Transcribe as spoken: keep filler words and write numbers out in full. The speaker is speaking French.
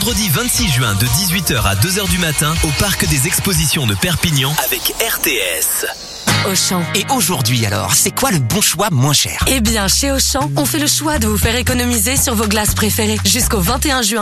Vendredi vingt-six juin de dix-huit heures à deux heures du matin au Parc des Expositions de Perpignan avec R T S. Auchan. Et aujourd'hui alors, c'est quoi le bon choix moins cher ? Eh bien, chez Auchan, on fait le choix de vous faire économiser sur vos glaces préférées. Jusqu'au vingt et un juin,